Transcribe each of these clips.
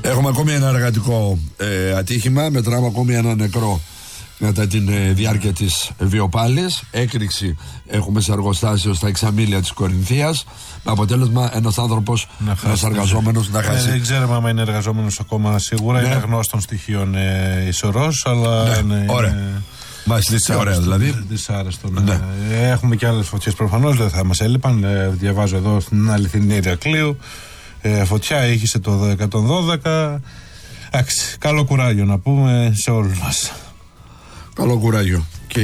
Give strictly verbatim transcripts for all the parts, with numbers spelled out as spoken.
Έχουμε ακόμη ένα εργατικό ε, ατύχημα. Μετράμε ακόμη ένα νεκρό κατά τη ε, διάρκεια της βιοπάλης. Έκρηξη έχουμε σε εργοστάσιο στα Εξαμήλια της Κορινθίας. Με αποτέλεσμα ένας άνθρωπος, ένας εργαζόμενος να χάσει. Ε, δεν ξέρουμε αν είναι εργαζόμενος ακόμα σίγουρα. Ναι. Είναι γνώστων στοιχείων ε, ισορρός, αλλά. Ναι. Είναι, ωραία. Είναι... Μάλιστα, ωραία δηλαδή. Δυσάρεστο, ναι. Ναι. Ε, έχουμε και άλλες φωτιές προφανώς, δεν θα μας έλειπαν. Ε, διαβάζω εδώ στην αληθινή Ηρακλείου. Ε, φωτιά ήχησε το εκατόν δώδεκα. Εντάξει, καλό κουράγιο να πούμε σε όλους μας. Καλό κουράγιο. Και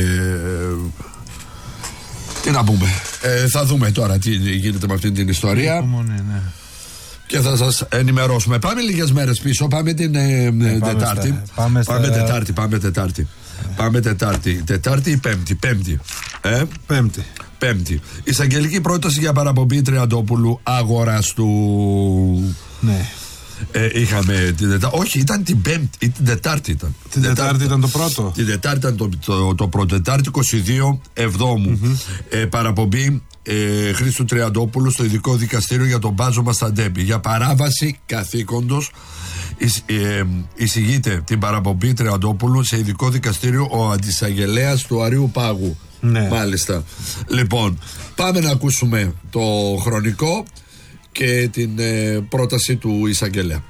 τι να πούμε, ε, θα δούμε τώρα τι γίνεται με αυτή την ιστορία. Υπομονή, ναι. Και θα σας ενημερώσουμε. Πάμε λίγες μέρες πίσω. Πάμε την ε, ναι, πάμε Τετάρτη. Στα, πάμε, στα... πάμε Τετάρτη. Πάμε Τετάρτη. Ε. Πάμε Τετάρτη. Τετάρτη ή Πέμπτη. Πέμπτη. Ε? Πέμπτη. Πέμπτη. Εισαγγελική πρόταση για παραπομπή Τριαντόπουλου αγοραστού. Ναι. Ε, είχαμε την Τετάρτη. Όχι, ήταν την Πέμπτη ή την Τετάρτη ήταν. Την Τετάρτη, τετάρτη ήταν το πρώτο. Την Τετάρτη ήταν το, το, το πρώτο. Τετάρτη είκοσι δύο Εβδόμου. Mm-hmm. Ε, παραπομπή ε, Χρήστου Τριαντόπουλου στο ειδικό δικαστήριο για τον μπάζωμα στα Ντέμπη. Για παράβαση καθήκοντος ε, εισηγείται την παραπομπή Τριαντόπουλου σε ειδικό δικαστήριο ο αντισαγγελέας του Αρείου Πάγου. Ναι. Μάλιστα. Λοιπόν, πάμε να ακούσουμε το χρονικό και την ε, πρόταση του εισαγγελέα.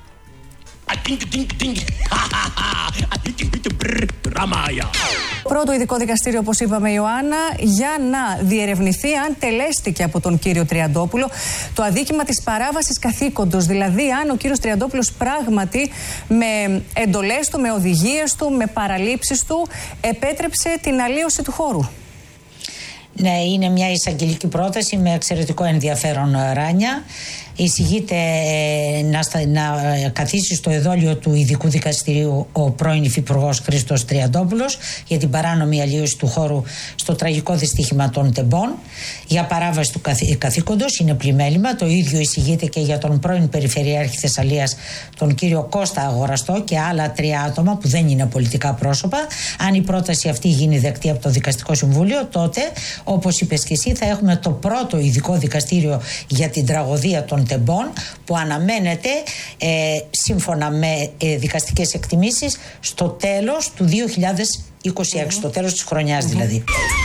Πρώτο ειδικό δικαστήριο, όπως είπαμε, Ιωάννα, για να διερευνηθεί αν τελέστηκε από τον κύριο Τριαντόπουλο το αδίκημα της παράβασης καθήκοντος. Δηλαδή, αν ο κύριος Τριαντόπουλος πράγματι με εντολές του, με οδηγίες του, με παραλήψεις του επέτρεψε την αλλίωση του χώρου. Ναι, είναι μια εισαγγελική πρόταση με εξαιρετικό ενδιαφέρον, Ράνια. Εισηγείται να, στα, να καθίσει στο εδόλιο του ειδικού δικαστηρίου ο πρώην υφυπουργός Χρήστος Τριαντόπουλος για την παράνομη αλλίωση του χώρου στο τραγικό δυστύχημα των Τεμπών. Για παράβαση του καθ, καθήκοντος είναι πλημέλημα. Το ίδιο εισηγείται και για τον πρώην Περιφερειάρχη Θεσσαλίας, τον κύριο Κώστα Αγοραστό, και άλλα τρία άτομα που δεν είναι πολιτικά πρόσωπα. Αν η πρόταση αυτή γίνει δεκτή από το Δικαστικό Συμβούλιο, τότε, όπως είπες και εσύ, θα έχουμε το πρώτο ειδικό δικαστήριο για την τραγωδία των Τεμπών, που αναμένεται ε, σύμφωνα με ε, δικαστικές εκτιμήσεις στο τέλος του δύο χιλιάδες είκοσι έξι, στο τέλος της χρονιάς δηλαδή.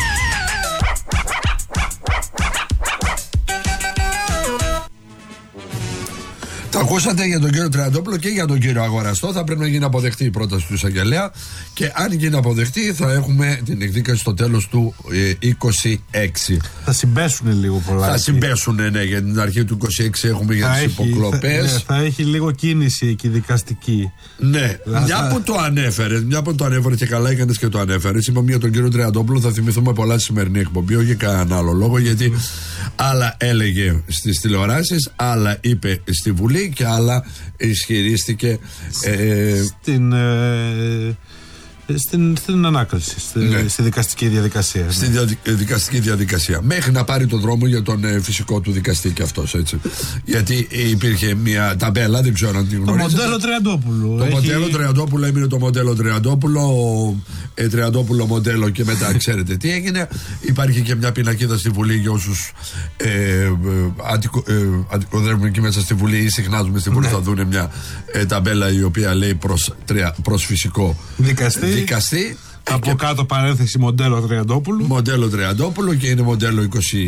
Το ακούσατε για τον κύριο Τριαντόπουλο και για τον κύριο Αγοραστό. Θα πρέπει να γίνει αποδεκτή η πρόταση του εισαγγελέα. Και αν γίνει αποδεκτή, θα έχουμε την εκδίκαση στο τέλος του ε, είκοσι έξι. Θα συμπέσουν λίγο πολλά. Θα συμπέσουν, ναι, για την αρχή του είκοσι έξι έχουμε για τις υποκλοπές. Θα, ναι, θα έχει λίγο κίνηση εκεί δικαστική. Ναι, θα... μια που το ανέφερε, μια που το ανέφερε και καλά έκανες και το ανέφερε. Είπαμε για τον κύριο Τριαντόπουλο, θα θυμηθούμε πολλά στη σημερινή εκπομπή, όχι για κανένα άλλο λόγο, γιατί άλλα έλεγε στις τηλεοράσεις, άλλα είπε στη Βουλή και άλλα ισχυρίστηκε ε, στην, ε, στην, στην ανάκριση, στη, ναι. στη δικαστική διαδικασία. Στη ναι. δια, δικαστική διαδικασία. Μέχρι να πάρει το δρόμο για τον ε, φυσικό του δικαστή και αυτός, έτσι. Γιατί υπήρχε μια ταμπέλα, δεν ξέρω αν την γνωρίζετε. Το μοντέλο Τριαντόπουλου. Το έχει... μοντέλο Τριαντόπουλου έμεινε το μοντέλο Τριαντόπουλο, ε, Τριαντόπουλο μοντέλο, και μετά ξέρετε τι έγινε. Υπάρχει και μια πινακίδα στη Βουλή για όσους ε, ε, αντικο, ε, αντικοδρεύουν εκεί μέσα στη Βουλή ή συχνάζουμε στη Βουλή, ναι. θα δουν μια ε, ταμπέλα η οποία λέει προς, τρια, προς φυσικό δικαστή. δικαστή. Από και κάτω παρένθεση μοντέλο Τριαντόπουλου. Μοντέλο Τριαντόπουλου και είναι μοντέλο είκοσι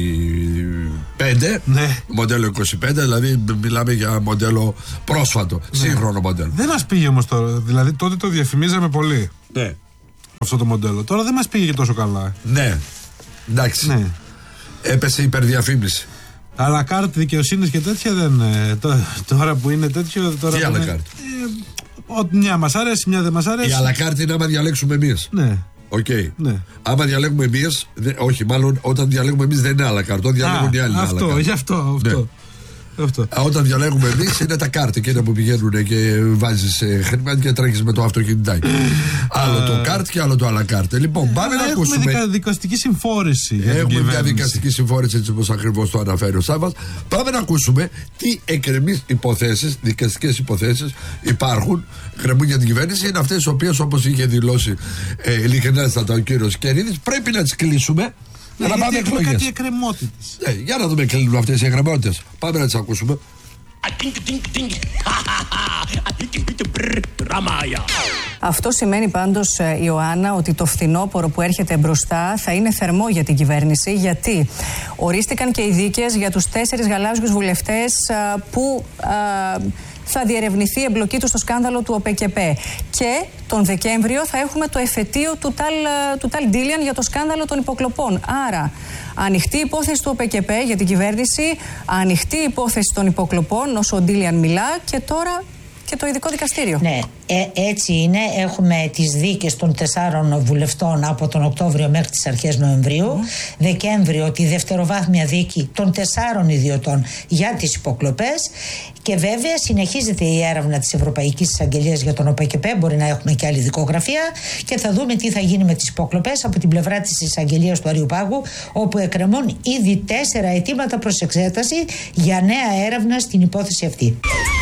πέντε. Ναι. Μοντέλο είκοσι πέντε, δηλαδή μιλάμε για μοντέλο πρόσφατο, ναι. σύγχρονο μοντέλο. Δεν μας πήγε όμως τώρα, δηλαδή τότε το διαφημίζαμε πολύ. Ναι. Αυτό το μοντέλο. Τώρα δεν μας πήγε και τόσο καλά. Ναι. Εντάξει. Ναι. Έπεσε υπερδιαφήμιση. Αλλά κάρτη δικαιοσύνης και τέτοια δεν. Τώρα που είναι τέτοιο. Τώρα τι άλλα κάρτη. Ότι μια μας αρέσει, μια δεν μας αρέσει. Η αλακάρτη είναι άμα διαλέξουμε εμείς. Ναι. Οκ. Okay. Ναι. Άμα διαλέγουμε εμείς, όχι, μάλλον όταν διαλέγουμε εμείς δεν είναι αλακάρτη. Όταν διαλέγουν οι άλλοι. Αυτό, γι' αυτό. αυτό. Ναι. Αυτό. Α, όταν διαλέγουμε εμείς είναι τα κάρτη και είναι που πηγαίνουν και βάζεις ε, χρήμα και τρέχεις με το αυτοκινητάκι. άλλο το κάρτ και άλλο το αλακάρτ. Λοιπόν, πάμε να ακούσουμε. Έχουμε δικα, δικαστική συμφόρηση. Έχουμε μια δικαστική συμφόρηση, έτσι όπως ακριβώς το αναφέρει ο Σάββας. Πάμε να ακούσουμε τι εκκρεμείς υποθέσεις, δικαστικές υποθέσεις υπάρχουν, κρεμούν για την κυβέρνηση. Είναι αυτές τις οποίες, όπως είχε δηλώσει ε, ειλικρινέστατα ο κύριος Κερίδης, πρέπει να τις κλείσουμε. Για να πάμε εκλογές. Κάτι εκκρεμότητες. Ναι, για να δούμε, κλείνουν αυτές οι εκκρεμότητες. Πάμε να τις ακούσουμε. Αυτό σημαίνει πάντως, Ιωάννα, ότι το φθινόπωρο που έρχεται μπροστά θα είναι θερμό για την κυβέρνηση, γιατί ορίστηκαν και οι δίκες για τους τέσσερις γαλάζιους βουλευτές που α, θα διερευνηθεί η εμπλοκή του στο σκάνδαλο του ΟΠΕΚΕΠΕ. Και τον Δεκέμβριο θα έχουμε το εφετείο του Ταλ, του Ταλ Ντίλιαν για το σκάνδαλο των υποκλοπών. Άρα, ανοιχτή υπόθεση του ΟΠΕΚΕΠΕ για την κυβέρνηση, ανοιχτή υπόθεση των υποκλοπών όσο ο Ντίλιαν μιλά, και τώρα και το ειδικό δικαστήριο. Ναι, ε, έτσι είναι. Έχουμε τις δίκες των τεσσάρων βουλευτών από τον Οκτώβριο μέχρι τις αρχές Νοεμβρίου. Mm. Δεκέμβριο τη δευτεροβάθμια δίκη των τεσσάρων ιδιωτών για τις υποκλοπές. Και βέβαια συνεχίζεται η έρευνα της Ευρωπαϊκής Εισαγγελίας για τον ΟΠΕΚΕΠΕ. Μπορεί να έχουμε και άλλη δικογραφία. Και θα δούμε τι θα γίνει με τις υποκλοπές από την πλευρά της Εισαγγελίας του Αριουπάγου, όπου εκκρεμούν ήδη τέσσερα αιτήματα προς εξέταση για νέα έρευνα στην υπόθεση αυτή.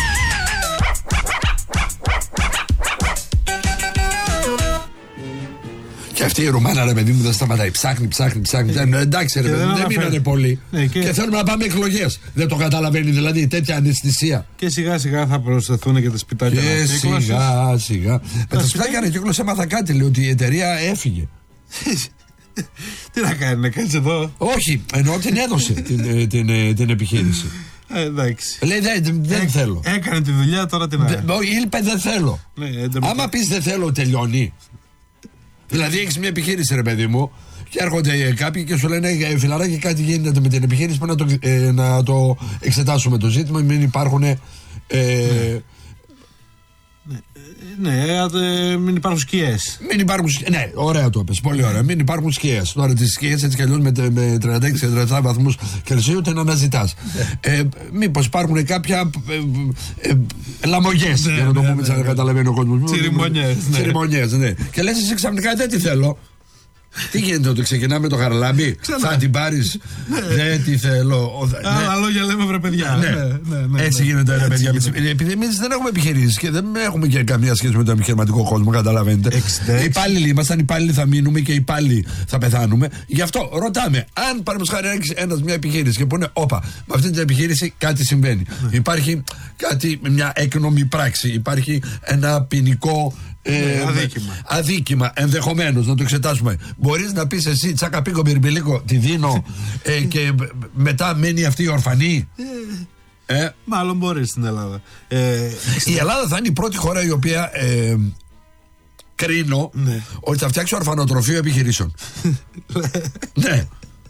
Και αυτή η Ρουμάνα, ρε παιδί μου, δεν σταματάει. Ψάχνει, ψάχνει, ψάχνει. Ε, εντάξει, ρε παιδί μου, δεν μείνανε πολύ. Ναι, και... και θέλουμε να πάμε εκλογές. Δεν το καταλαβαίνει δηλαδή τέτοια αναισθησία. Και σιγά σιγά θα προσθεθούν και τα σπιτάκια ανακύκλωσης. Και σιγά σιγά. Με τα σπιτάκια ανακύκλωσης έμαθα κάτι, λέει, ότι η εταιρεία έφυγε. Τι να κάνει, να κάτσει εδώ. Όχι, ενώ την έδωσε την, την, την επιχείρηση. Ε, εντάξει. Λέει δεν, δεν Έ, θέλω. Έκανε τη δουλειά, τώρα την άλλη. Είπε δεν θέλω. Ναι, άμα πεις δεν θέλω, τελειώνει. Δηλαδή έχεις μια επιχείρηση, ρε παιδί μου, και έρχονται κάποιοι και σου λένε φιλαράκι, κάτι γίνεται με την επιχείρηση, πρέπει να το, ε, να το εξετάσουμε το ζήτημα, μην υπάρχουν ε, ναι. Ναι, ε, μην υπάρχουν σκιές. Μην υπάρχουν σκιές. Ναι, ωραία το είπες. Πολύ ωραία. Μην υπάρχουν σκιές. Τώρα τις σκιές έτσι κι αλλιώς με, με τριάντα έξι τριάντα επτά βαθμούς Κελσίου την αναζητάς. ε, Μήπως υπάρχουν κάποια ε, ε, λαμογές, για να το πούμε έτσι, να καταλαβαίνει ο κόσμος. Τσιριμονιές. Ναι. Και λες εσύ ξαφνικά δεν τη θέλω. Τι γίνεται, ότι ξεκινάμε το χαραλάμπι, θα την πάρεις, δεν τη θέλω. Άλλα λόγια λέμε, βρε παιδιά. Έτσι γίνεται, ρε παιδιά. Επειδή εμείς δεν έχουμε επιχειρήσεις και δεν έχουμε και καμία σχέση με τον επιχειρηματικό κόσμο, καταλαβαίνετε. Υπάλληλοι ήμασταν, υπάλληλοι θα μείνουμε και υπάλληλοι θα πεθάνουμε. Γι' αυτό ρωτάμε, αν παραδείγματος χάρη έχει ένας μια επιχείρηση και πούνε, όπα, με αυτή την επιχείρηση κάτι συμβαίνει. Υπάρχει κάτι, μια έκνομη πράξη, υπάρχει ένα ποινικό. Ε, αδίκημα. Αδίκημα, ενδεχομένως να το εξετάσουμε. Μπορείς να πεις εσύ, τσάκα πίκο μπιρμπιλίκο, τη δίνω ε, και μετά μένει αυτή η ορφανή. Ε, Μάλλον μπορείς στην Ελλάδα. Ε, η Ελλάδα θα είναι η πρώτη χώρα η οποία ε, κρίνω ναι. ότι θα φτιάξει ορφανοτροφείο επιχειρήσεων. Ναι.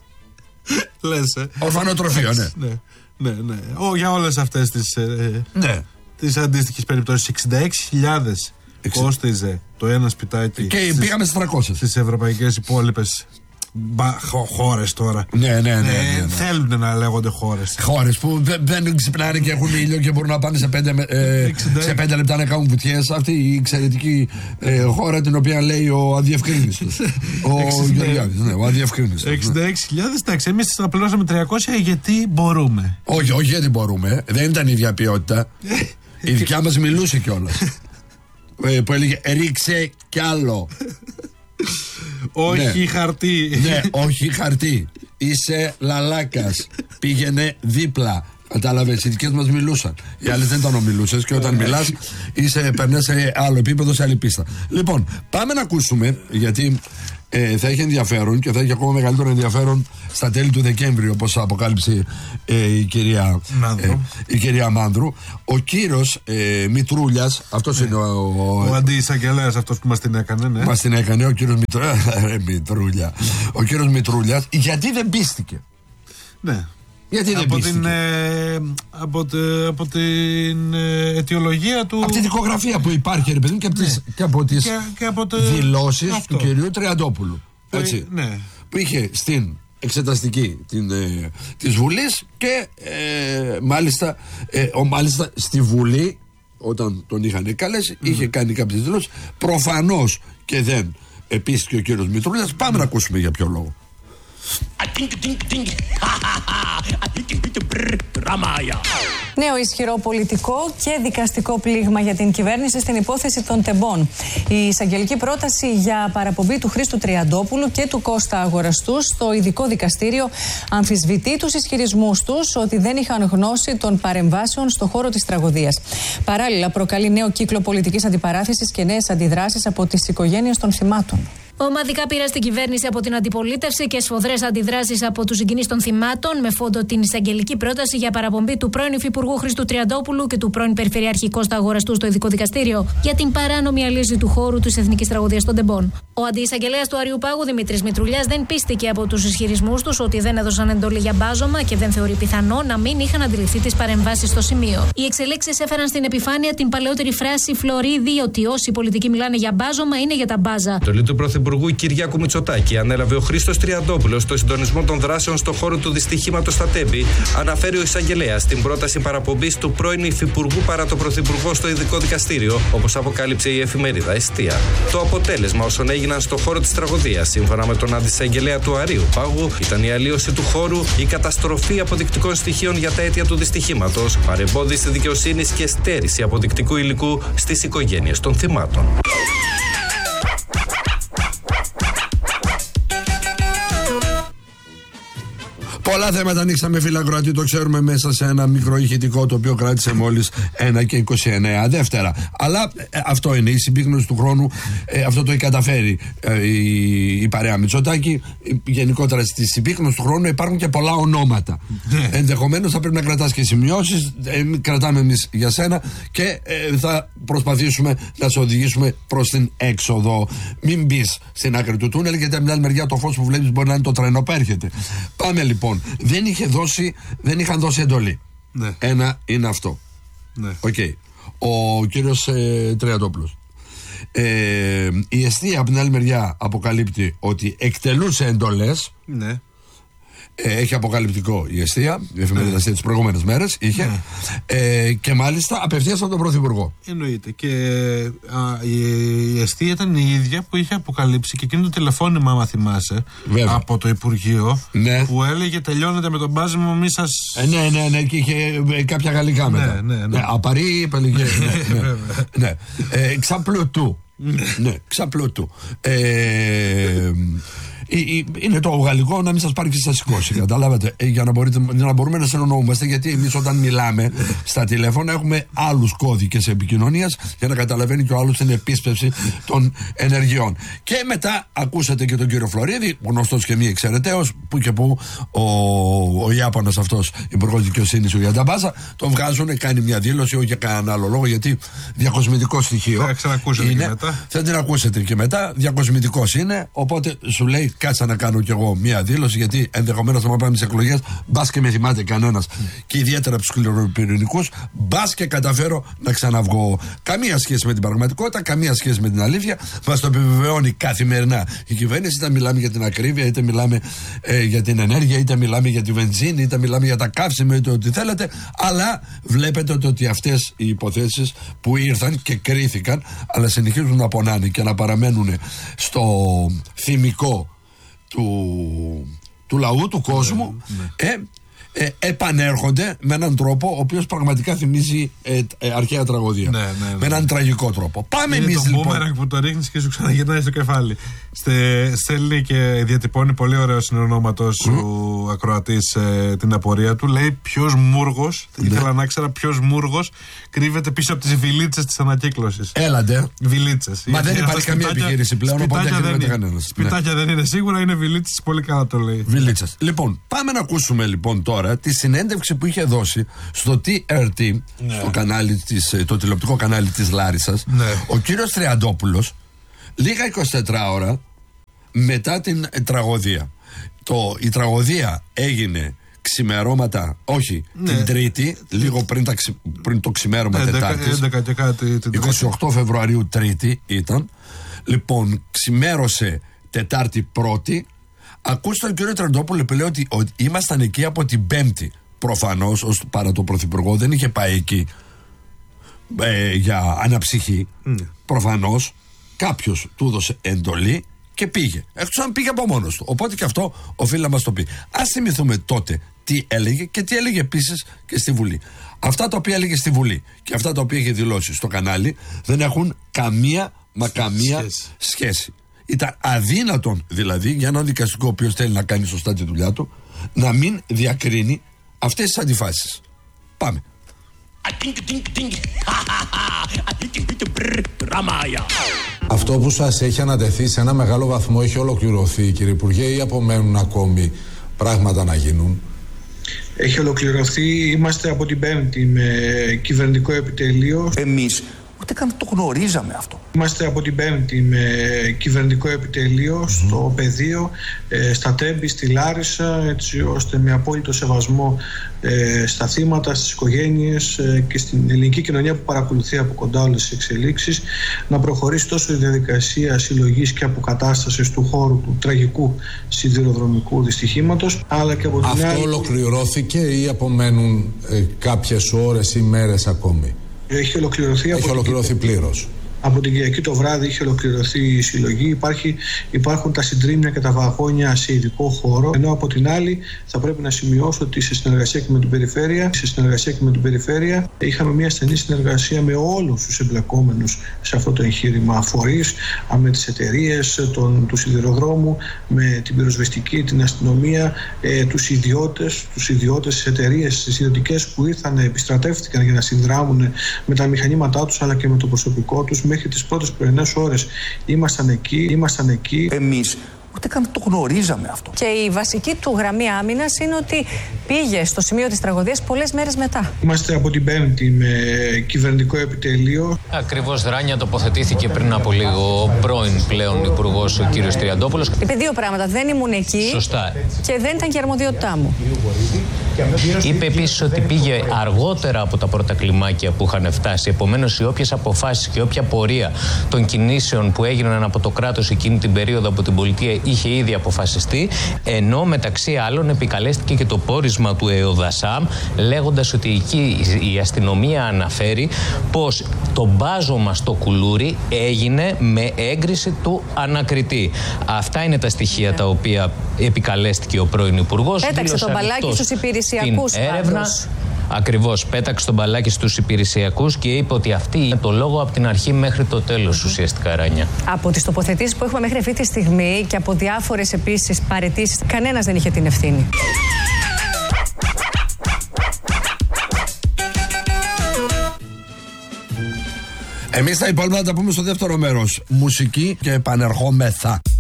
Λες, ε. Ορφανοτροφείο, ναι. Ναι, ναι, ναι. Ο, για όλες αυτές τις, ε, ναι. τις αντίστοιχες περιπτώσεις. εξήντα έξι χιλιάδες κόστιζε το ένα σπιτάκι. Και στις, πήγαμε στις τριακόσιες. Στις ευρωπαϊκές υπόλοιπες χώρες τώρα. Ναι, ναι, ναι. ναι, ναι, ναι. Θέλουν να λέγονται χώρες. Χώρες που δεν, δεν ξυπνάνε και έχουν ήλιο και μπορούν να πάνε σε πέντε, ε, σε πέντε λεπτά να κάνουν βουτιές. Αυτή η εξαιρετική ε, χώρα την οποία λέει ο αδιευκρίνιστος. ο Γεωργιάδης, ναι, ο αδιευκρίνιστος. εξήντα έξι χιλιάδες, εντάξει, εμείς θα πληρώσαμε τριακόσια γιατί μπορούμε. Όχι, όχι γιατί μπορούμε. Δεν ήταν η ίδια ποιότητα. Η δικιά μας μιλούσε κιόλας. Που έλεγε ρίξε κι άλλο. Όχι ναι. χαρτί. Ναι, όχι χαρτί. Είσαι λαλάκας. Πήγαινε δίπλα. Κατάλαβες, οι δικές μας μιλούσαν. Οι άλλες δεν ήταν ομιλούσες και όταν μιλάς είσαι, περνάς σε άλλο επίπεδο, σε άλλη πίστα. Λοιπόν, πάμε να ακούσουμε, γιατί ε, θα έχει ενδιαφέρον και θα έχει ακόμα μεγαλύτερο ενδιαφέρον στα τέλη του Δεκέμβρη, όπως αποκάλυψε ε, η, κυρία, ε, η κυρία Μάνδρου. Ο κύριος ε, Μητρούλιας, αυτός ναι. είναι ο, ο, ο αντιεισαγγελέας αυτός που μας την έκανε. Ναι. Μας την έκανε ο κύριος Μητρούλια. Μητρούλια. Ο κύριος Μητρούλιας, γιατί δεν πίστηκε. Ναι. Γιατί δεν από, την, ε, από, τε, από την ε, αιτιολογία του. Από τη δικογραφία που υπάρχει, ρε παιδί, και από, ναι. τις, και από τις και, και από τε... δηλώσεις αυτό. Του κυρίου Τριαντόπουλου. Που, έτσι, ναι. που είχε στην εξεταστική την, ε, της Βουλής και ε, μάλιστα, ε, ο, μάλιστα στη Βουλή, όταν τον είχαν καλέσει, mm. είχε κάνει κάποιες δηλώσεις. Προφανώς και δεν επίσης και ο κύριος Μητρούλιας. Πάμε mm. να ακούσουμε για ποιο λόγο. Νέο ισχυρό πολιτικό και δικαστικό πλήγμα για την κυβέρνηση στην υπόθεση των τεμπών. Η εισαγγελική πρόταση για παραπομπή του Χρήστου Τριαντόπουλου και του Κώστα Αγοραστού στο ειδικό δικαστήριο αμφισβητεί τους ισχυρισμούς τους ότι δεν είχαν γνώση των παρεμβάσεων στο χώρο της τραγωδίας. Παράλληλα, προκαλεί νέο κύκλο πολιτικής αντιπαράθεσης και νέες αντιδράσεις από τις οικογένειες των θυμάτων. Ομαδικά πήρα στην κυβέρνηση από την αντιπολίτευση και σφοδρές αντιδράσεις από τους συγγενείς των θυμάτων με φόντο την εισαγγελική πρόταση για παραπομπή του πρώην Υφυπουργού Χρήστου Τριαντόπουλου και του πρώην Περιφερειάρχη Κώστα Αγοραστού στο ειδικό δικαστήριο για την παράνομη αλύση του χώρου της Εθνικής Τραγωδίας των Τεμπών. Ο αντιεισαγγελέας του Αριού Πάγου Δημήτρης Μητρουλιάς δεν πίστηκε από τους ισχυρισμούς τους ότι δεν έδωσαν εντολή για μπάζωμα και δεν θεωρεί πιθανό να μην είχαν αντιληφθεί τις παρεμβάσεις στο σημείο. Οι εξελίξεις έφεραν στην επιφάνεια την παλαιότερη φράση Φλωρίδη ότι όσοι πολιτικοί μιλάνε για μπάζωμα είναι για τα μπάζα. Πρωθυπουργού Κυριάκου Μητσοτάκη ανέλαβε ο Χρήστος Τριαντόπουλος στο συντονισμό των δράσεων στο χώρο του δυστυχήματος στα Τέμπη, αναφέρει ο εισαγγελέας στην πρόταση παραπομπής του πρώην Υφυπουργού παρά το Πρωθυπουργό στο ειδικό δικαστήριο, όπως αποκάλυψε η εφημερίδα Εστία. Το αποτέλεσμα όσων έγιναν στο χώρο της τραγωδίας, σύμφωνα με τον αντισαγγελέα του Αρείου Πάγου, ήταν η αλλίωση του χώρου, η καταστροφή αποδεικτικών στοιχείων για τα αίτια του δυστυχήματος, παρεμπόδιση δικαιοσύνης και στέρηση αποδεικτικού υλικού στις οικογένειες των θυμάτων. Πολλά θέματα ανοίξαμε, φίλα Κροατή, το ξέρουμε, μέσα σε ένα μικρό ηχητικό το οποίο κράτησε μόλις ένα και είκοσι εννέα δεύτερα. Αλλά ε, αυτό είναι η συμπίκνωση του χρόνου, ε, αυτό το έχει καταφέρει ε, η, η παρέα Μητσοτάκη. Γενικότερα στη συμπίκνωση του χρόνου υπάρχουν και πολλά ονόματα. Ενδεχομένως θα πρέπει να κρατάς και σημειώσεις, ε, κρατάμε εμείς για σένα και ε, θα προσπαθήσουμε να σε οδηγήσουμε προς την έξοδο. Μην μπεις στην άκρη του τούνελ, γιατί από την άλλη μεριά το φως που βλέπεις μπορεί να είναι το τρένο που έρχεται. Πάμε λοιπόν. Δεν, είχε δώσει, δεν είχαν δώσει εντολή. Ναι. Ένα είναι αυτό. Ναι. Okay. Ο κύριος ε, Τριαντόπουλος. Ε, η Εστία από την άλλη μεριά αποκαλύπτει ότι εκτελούσε εντολές. Ναι. Ε, έχει αποκαλυπτικό η Εστία, η εφημερίδα Εστία τις προηγούμενες μέρες είχε, ναι. ε, και μάλιστα απευθείας από τον Πρωθυπουργό. Εννοείται. Και α, η, η Εστία ήταν η ίδια που είχε αποκαλύψει και εκείνο το τηλεφώνημα, άμα θυμάσαι, βέβαια, από το Υπουργείο, ναι, που έλεγε τελειώνετε με τον μπάζιμο, μη σας. Ε, ναι, ναι, ναι, και είχε ε, κάποια γαλλικά μετά. Ναι, ναι, ναι. Ε, απαρή, είπε λίγε. Ναι, ναι, ναι. Ε, ξαπλωτού. Ναι, ξαπλωτού. Ε, είναι το γαλλικό να μην σας πάρει και σας σηκώσει. Καταλάβατε. Ε, για να, μπορείτε, να μπορούμε να συνεννοούμαστε, γιατί εμείς όταν μιλάμε στα τηλέφωνα έχουμε άλλους κώδικες επικοινωνίας για να καταλαβαίνει και ο άλλος την επίσπευση των ενεργειών. Και μετά ακούσατε και τον κύριο Φλωρίδη, γνωστός και μη εξαιρεταίος, που και που ο, ο Ιάπωνας αυτός υπουργός δικαιοσύνης, ο Γιανταμπάζα, τον βγάζουν, κάνει μια δήλωση, όχι για κανέναν άλλο λόγο, γιατί διακοσμητικό στοιχείο. Θα ξανακούσετε και μετά. Θα την ακούσετε και μετά. Διακοσμητικός είναι, οπότε σου λέει κάτσα να κάνω κι εγώ μία δήλωση, γιατί ενδεχομένως θα πάμε στις εκλογές, μπας και με θυμάται κανένας, mm. και ιδιαίτερα από τους σκληροπυρηνικούς, μπας και καταφέρω να ξαναβγώ. Καμία σχέση με την πραγματικότητα, καμία σχέση με την αλήθεια. Μας το επιβεβαιώνει καθημερινά η κυβέρνηση, είτε μιλάμε για την ακρίβεια, είτε μιλάμε ε, για την ενέργεια, είτε μιλάμε για τη βενζίνη, είτε μιλάμε για τα καύσιμα, είτε ό,τι θέλετε. Αλλά βλέπετε ότι αυτές οι υποθέσεις που ήρθαν και κρίθηκαν, αλλά συνεχίζουν να πονάνε και να παραμένουν στο θυμικό του, του λαού, του κόσμου, ναι, ναι. Ε, ε, επανέρχονται με έναν τρόπο ο οποίος πραγματικά θυμίζει ε, ε, αρχαία τραγωδία. Ναι, ναι, ναι. Με έναν τραγικό τρόπο. Πάμε εμείς λοιπόν. Είναι το μπούμεραγκ που το ρίχνεις και σου ξαναγυρνάει στο κεφάλι. Στε, στέλνει και διατυπώνει πολύ ωραίο συνονόματος mm. ο ακροατής ε, την απορία του. Λέει ποιος μούργος, ναι, ήθελα να ξέρω ποιος μούργος κρύβεται πίσω από τις βιλίτσες της ανακύκλωσης. Έλατε. Βιλίτσες. Μα δεν υπάρχει καμία επιχείρηση πλέον, οπότε δεν κρύβεται κανένας. Σπιτάκια ναι. δεν είναι σίγουρα, είναι βιλίτσες, πολύ καλά το λέει. Βιλίτσες. Λοιπόν, πάμε να ακούσουμε λοιπόν τώρα τη συνέντευξη που είχε δώσει στο τι αρ τι, ναι, στο κανάλι της, το τηλεοπτικό κανάλι της Λάρισσας, ναι, ο κύριος Τριαντόπουλος, λίγα εικοσιτέσσερις ώρα μετά την ε, τραγωδία. Το, η τραγωδία έγινε ξημερώματα, όχι, ναι, την Τρίτη, λίγο πριν, τα, πριν το ξημέρωμα ναι, Τετάρτης, είκοσι οκτώ Φεβρουαρίου Τρίτη ήταν. Λοιπόν, ξημέρωσε Τετάρτη Πρώτη. Ακούστε τον κύριο Τριαντόπουλο που λέει ότι, ότι ήμασταν εκεί από την Πέμπτη. Προφανώς, ως παρά το Πρωθυπουργό δεν είχε πάει εκεί ε, για αναψυχή. Mm. Προφανώς κάποιος του έδωσε εντολή και πήγε. Εκτός αν πήγε από μόνος του. Οπότε και αυτό οφείλει να μας το πει. Ας θυμηθούμε τότε τι έλεγε και τι έλεγε επίσης και στη Βουλή. Αυτά τα οποία έλεγε στη Βουλή και αυτά τα οποία είχε δηλώσει στο κανάλι δεν έχουν καμία μα καμία σχέση. σχέση. Ήταν αδύνατον δηλαδή για έναν δικαστικό ο οποίος θέλει να κάνει σωστά τη δουλειά του να μην διακρίνει αυτές τις αντιφάσεις. Πάμε. Αυτό που σας έχει ανατεθεί σε ένα μεγάλο βαθμό έχει ολοκληρωθεί, κύριε Υπουργέ, ή απομένουν ακόμη πράγματα να γίνουν? Έχει ολοκληρωθεί. Είμαστε από την Πέμπτη με κυβερνητικό επιτελείο. Εμείς ούτε καν το γνωρίζαμε αυτό. Είμαστε από την Πέμπτη με κυβερνητικό επιτελείο mm-hmm. στο πεδίο, ε, στα Τέμπη, στη Λάρισα, έτσι ώστε με απόλυτο σεβασμό ε, στα θύματα, στις οικογένειες ε, και στην ελληνική κοινωνία που παρακολουθεί από κοντά όλες τις εξελίξεις να προχωρήσει τόσο η διαδικασία συλλογής και αποκατάστασης του χώρου του τραγικού σιδηροδρομικού δυστυχήματος, αλλά και από την Αυτό άλλη... ολοκληρώθηκε ή απομένουν ε, κάποιες ώρες ή μέρες ακόμη? Έχει ολοκληρωθεί, Έχει ολοκληρωθεί την... πλήρως. Από την Κυριακή το βράδυ είχε ολοκληρωθεί η συλλογή. Υπάρχει, υπάρχουν τα συντρίμμια και τα βαγόνια σε ειδικό χώρο. Ενώ από την άλλη θα πρέπει να σημειώσω ότι σε συνεργασία και με την Περιφέρεια, σε συνεργασία και με την Περιφέρεια είχαμε μια στενή συνεργασία με όλους τους εμπλεκόμενους σε αυτό το εγχείρημα φορείς, με τις εταιρείες του σιδηροδρόμου, με την πυροσβεστική, την αστυνομία, ε, τους ιδιώτες, τους ιδιώτες, τις εταιρείες, τις ιδιωτικές που ήρθαν, επιστρατεύτηκαν για να συνδράμουν με τα μηχανήματά τους αλλά και με το προσωπικό τους. Μέχρι τις πρώτες πρωινές ώρες ήμασταν εκεί, ήμασταν εκεί. Εμείς ούτε καν το γνωρίζαμε αυτό. Και η βασική του γραμμή άμυνας είναι ότι πήγε στο σημείο της τραγωδίας πολλές μέρες μετά. Είμαστε από την Πέμπτη με κυβερνητικό επιτελείο. Ακριβώς, Ράνια, τοποθετήθηκε πριν από λίγο ο πρώην πλέον υπουργός, ο κύριος Τριαντόπουλος. Είπε δύο πράγματα. Δεν ήμουν εκεί. Σωστά. Και δεν ήταν και αρμοδιότητά μου. Είπε επίσης ότι πήγε αργότερα από τα πρώτα κλιμάκια που είχαν φτάσει. Επομένως, οι όποιες αποφάσεις και όποια πορεία των κινήσεων που έγιναν από το κράτος εκείνη την περίοδο από την πολιτεία είχε ήδη αποφασιστεί. Ενώ μεταξύ άλλων επικαλέστηκε και το πόρισμα του ΕΟΔΑΣΑΜ, λέγοντας ότι εκεί η αστυνομία αναφέρει πως το μπάζωμα στο κουλούρι έγινε με έγκριση του ανακριτή. Αυτά είναι τα στοιχεία τα οποία επικαλέστηκε ο πρώην υπουργός. Πέταξε τον μπαλάκι στους υπηρεσιακούς πάντως. Ακριβώς, πέταξε τον μπαλάκι στους υπηρεσιακούς και είπε ότι αυτή είναι το λόγο από την αρχή μέχρι το τέλος, ουσιαστικά, Ράνια. Από τις τοποθετήσεις που έχουμε μέχρι αυτή τη στιγμή και από διάφορες επίσης παραιτήσεις, κανένας δεν είχε την ευθύνη. Εμείς τα υπόλοιπα θα τα πούμε στο δεύτερο μέρος. Μουσική και επανερχόμεθα.